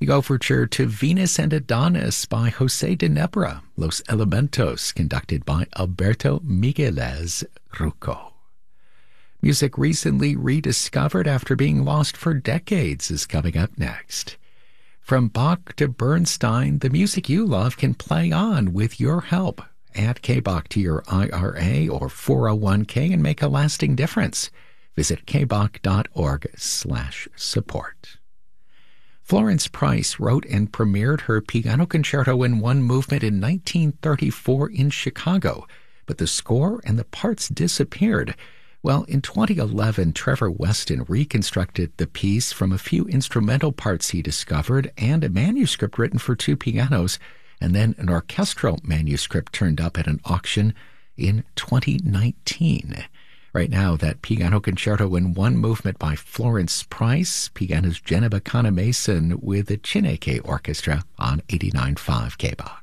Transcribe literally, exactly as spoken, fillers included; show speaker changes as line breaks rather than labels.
The overture to Venus and Adonis by Jose de Nebra, Los Elementos, conducted by Alberto Migueles Rucco. Music recently rediscovered after being lost for decades is coming up next. From Bach to Bernstein, the music you love can play on with your help. Add K-Bach to your I R A or four oh one k and make a lasting difference. Visit kbach.org slash support. Florence Price wrote and premiered her Piano Concerto in One Movement in nineteen thirty-four in Chicago, but the score and the parts disappeared. Well, in twenty eleven, Trevor Weston reconstructed the piece from a few instrumental parts he discovered and a manuscript written for two pianos, and then an orchestral manuscript turned up at an auction in twenty nineteen. Right now, that Piano Concerto in One Movement by Florence Price, pianist Jenna Bacana Mason with the Chineke Orchestra on eighty-nine point five K-Bach.